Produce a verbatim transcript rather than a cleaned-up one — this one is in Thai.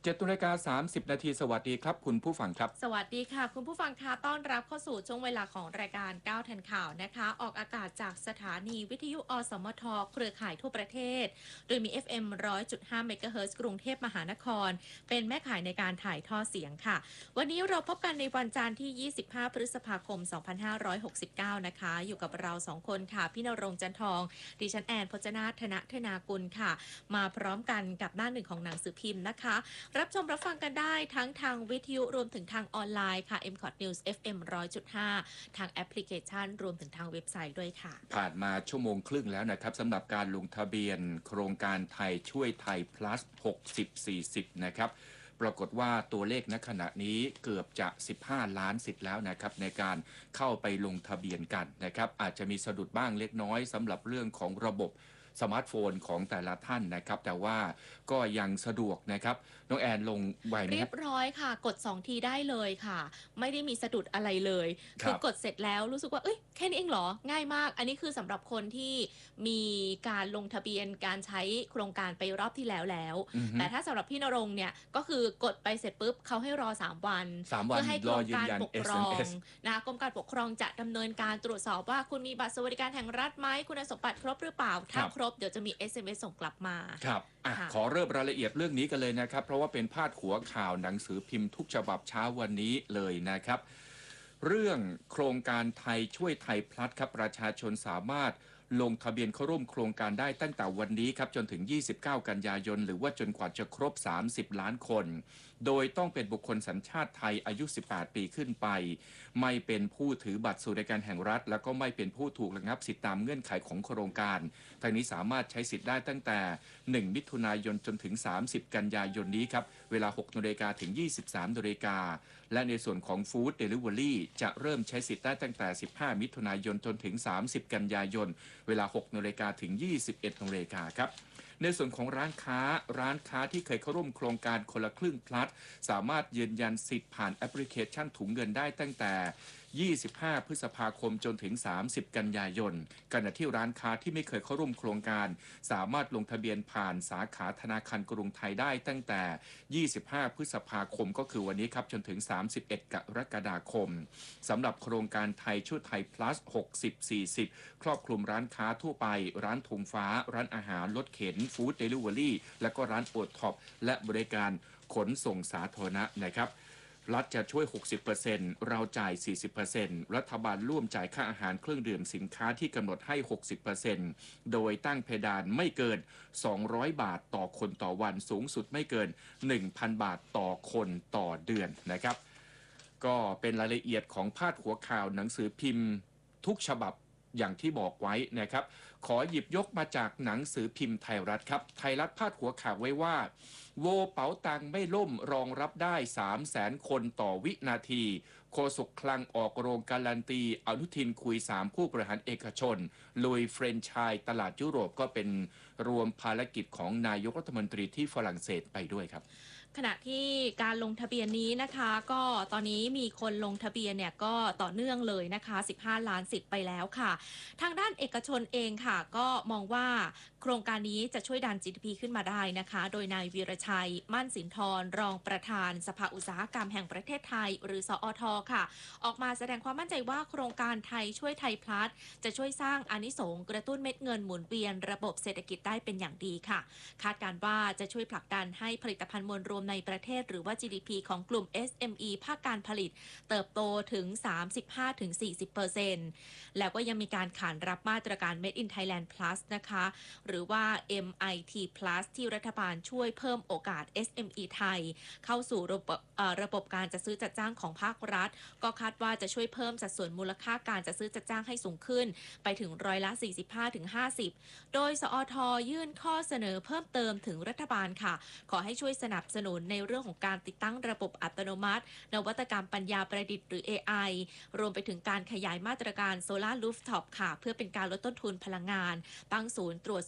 เจ็ดนาฬิกาสามสิบนาทีสวัสดีครับคุณผู้ฟังครับสวัสดีค่ะคุณผู้ฟังคะต้อนรับเข้าสู่ช่วงเวลาของรายการก้าวทันข่าวนะคะออกอากาศจากสถานีวิทยุอสมทเครือข่ายทั่วประเทศโดยมี เอฟ เอ็ม หนึ่งร้อยจุดห้า เมกะเฮิรตซ์กรุงเทพมหานครเป็นแม่ข่ายในการถ่ายทอดเสียงค่ะวันนี้เราพบกันในวันจันทร์ที่ยี่สิบห้าพฤษภาคมสองพันห้าร้อยหกสิบเก้านะคะอยู่กับเราสองคนค่ะพี่ณรงค์จันทองดิฉันแอนพจนาถธนธนากุลค่ะมาพร้อมกันกับหน้าหนึ่งของหนังสือพิมพ์นะคะรับชมรับฟังกันได้ทั้งทางวิทยุรวมถึงทางออนไลน์ค่ะ เอ็ม คอท News เอฟ เอ็ม หนึ่งร้อยจุดห้า ทางแอปพลิเคชันรวมถึงทางเว็บไซต์ด้วยค่ะผ่านมาชั่วโมงครึ่งแล้วนะครับสำหรับการลงทะเบียนโครงการไทยช่วยไทย plus หกสิบ สี่สิบนะครับปรากฏว่าตัวเลขณขณะนี้เกือบจะสิบห้าล้านสิทธิ์แล้วนะครับในการเข้าไปลงทะเบียนกันนะครับอาจจะมีสะดุดบ้างเล็กน้อยสำหรับเรื่องของระบบสมาร์ทโฟนของแต่ละท่านนะครับแต่ว่าก็ยังสะดวกนะครับน้องแอนลงไวไหมเรียบร้อยค่ะกดสองทีได้เลยค่ะไม่ได้มีสะดุดอะไรเลยคือกดเสร็จแล้วรู้สึกว่าเอ้ยแค่นี้เองเหรอง่ายมากอันนี้คือสำหรับคนที่มีการลงทะเบียนการใช้โครงการไปรอบที่แล้วแล้วแต่ถ้าสำหรับพี่ณรงค์เนี่ยก็คือกดไปเสร็จปุ๊บเขาให้รอสามวันเพื่อให้กรมการปกครองนะกรมการปกครองจะดำเนินการตรวจสอบว่าคุณมีบัตรสวัสดิการแห่งรัฐไหมคุณสมบัติครบหรือเปล่าถ้าครบเดี๋ยวจะมี เอส เอ็ม เอส ส่งกลับมาครับขอเริ่มรายละเอียดเรื่องนี้กันเลยนะครับเพราะว่าเป็นพาดหัวข่าวหนังสือพิมพ์ทุกฉบับเช้าวันนี้เลยนะครับเรื่องโครงการไทยช่วยไทยพลัสครับประชาชนสามารถลงทะเบียนเข้าร่วมโครงการได้ตั้งแต่วันนี้ครับจนถึงยี่สิบเก้ากันยายนหรือว่าจนกว่าจะครบสามสิบล้านคนโดยต้องเป็นบุคคลสัญชาติไทยอายุสิบแปดปีขึ้นไปไม่เป็นผู้ถือบัตรสวัสดิการแห่งรัฐแล้วก็ไม่เป็นผู้ถูกระงับสิทธิตามเงื่อนไขของโครงการทางนี้สามารถใช้สิทธิ์ได้ตั้งแต่หนึ่งมิถุนายนจนถึงสามสิบกันยายนนี้ครับเวลาหกนาฬิกาถึงยี่สิบสามนาฬิกาและในส่วนของฟู้ดเดลิเวอรี่จะเริ่มใช้สิทธิ์ได้ตั้งแต่สิบห้ามิถุนายนจนถึงสามสิบกันยายนเวลาหกนาฬิกาถึงยี่สิบเอ็ดนาฬิกาครับในส่วนของร้านค้าร้านค้าที่เคยเข้าร่วมโครงการคนละครึ่งพลัสสามารถยืนยันสิทธิ์ผ่านแอปพลิเคชันถุงเงินได้ตั้งแต่ยี่สิบห้าพฤษภาคมจนถึงสามสิบกันยายนขณะที่ร้านค้าที่ไม่เคยเข้าร่วมโครงการสามารถลงทะเบียนผ่านสาขาธนาคารกรุงไทยได้ตั้งแต่ยี่สิบห้าพฤษภาคมก็คือวันนี้ครับจนถึงสามสิบเอ็ดกรกฎาคมสำหรับโครงการไทยช่วยไทย plus หกสิบ สี่สิบครอบคลุมร้านค้าทั่วไปร้านธงฟ้าร้านอาหารรถเข็นฟู้ดเดลิเวอรี่และก็ร้านโอท็อปและบริการขนส่งสาธารณะนะครับรัฐจะช่วย หกสิบเปอร์เซ็นต์ เราจ่าย สี่สิบเปอร์เซ็นต์ รัฐบาลร่วมจ่ายค่าอาหารเครื่องดื่มสินค้าที่กำหนดให้ หกสิบเปอร์เซ็นต์ โดยตั้งเพดานไม่เกิน สองร้อยบาทต่อคนต่อวันสูงสุดไม่เกิน หนึ่งพันบาทต่อคนต่อเดือนนะครับก็เป็นรายละเอียดของพาดหัวข่าวหนังสือพิมพ์ทุกฉบับอย่างที่บอกไว้นะครับขอหยิบยกมาจากหนังสือพิมพ์ไทยรัฐครับไทยรัฐพาดหัวข่าวไว้ว่าโวเป๋าตังไม่ล่มรองรับได้ สามแสน คนต่อวินาทีโฆษกคลังออกโรงการันตีอนุทินคุยสามผู้บริหารเอกชนลุยเฟรนไชส์ตลาดยุโรปก็เป็นรวมภารกิจของนายกรัฐมนตรีที่ฝรั่งเศสไปด้วยครับขณะที่การลงทะเบียนนี้นะคะก็ตอนนี้มีคนลงทะเบียนเนี่ยก็ต่อเนื่องเลยนะคะสิบห้าล้านสิทธิ์ไปแล้วค่ะทางด้านเอกชนเองค่ะก็มองว่าโครงการนี้จะช่วยดัน จี ดี พี ขึ้นมาได้นะคะโดยนายวีรชัยมั่นสินทรรองประธานสภาอุตสาหกรรมแห่งประเทศไทยหรือสอทค่ะออกมาแสดงความมั่นใจว่าโครงการไทยช่วยไทยพลัสจะช่วยสร้างอานิสงส์กระตุ้นเม็ดเงินหมุนเวียนระบบเศรษฐกิจได้เป็นอย่างดีค่ะคาดการว่าจะช่วยผลักดันให้ผลิตภัณฑ์มวลรวมในประเทศหรือว่า จี ดี พี ของกลุ่ม เอส เอ็ม อี ภาคการผลิตเติบโตถึง สามสิบห้าถึงสี่สิบเปอร์เซ็นต์ แล้วก็ยังมีการขานรับมาตรการ Made in Thailand Plus นะคะหรือว่า เอ็ม ไอ ที Plus ที่รัฐบาลช่วยเพิ่มโอกาส เอส เอ็ม อี ไทยเข้าสู่ระบบระบบการจัดซื้อจัดจ้างของภาครัฐก็คาดว่าจะช่วยเพิ่มสัดส่วนมูลค่าการจัดซื้อจัดจ้างให้สูงขึ้นไปถึงร้อยละ สี่สิบห้าถึงห้าสิบ โดยสอทยื่นข้อเสนอเพิ่มเติมถึงรัฐบาลค่ะขอให้ช่วยสนับสนุนในเรื่องของการติดตั้งระบบอัตโนมัตินวัตกรรมปัญญาประดิษฐ์หรือ เอ ไอ รวมไปถึงการขยายมาตรการโซลาร์รูฟท็อปค่ะเพื่อเป็นการลดต้นทุนพลังงานตั้งศูนย์ตรวจ